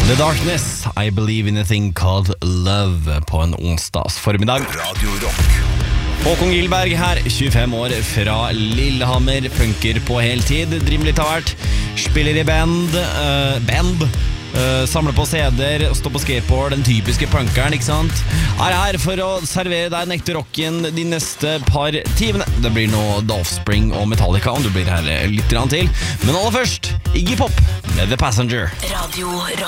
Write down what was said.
The Darkness, I Believe in a Thing Called Love på en onsdags formiddag. Radio Rock. Håkon Gilberg her, 25 år fra Lillehammer, punker på heltid, driver litt av hvert, spiller i band, samler på CD-er, står på skateboard, den typiske punkeren, ikke sant? Er her for å servere deg den ekte rocken de neste par timene. Det blir noe The Offspring og Metallica, om du blir her litt grann til. Men aller først, Iggy Pop med The Passenger. Radio Rock.